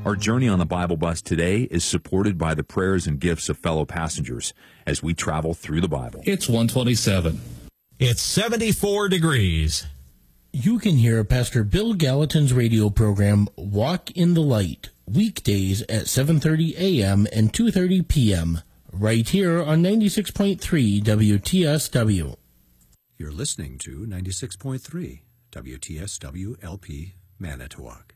Our journey on the Bible Bus today is supported by the prayers and gifts of fellow passengers as we travel through the Bible. It's 127. It's 74 degrees. You can hear Pastor Bill Gallatin's radio program, Walk in the Light, weekdays at 7:30 a.m. and 2:30 p.m., right here on 96.3 WTSW. You're listening to 96.3 WTSW LP Manitowoc.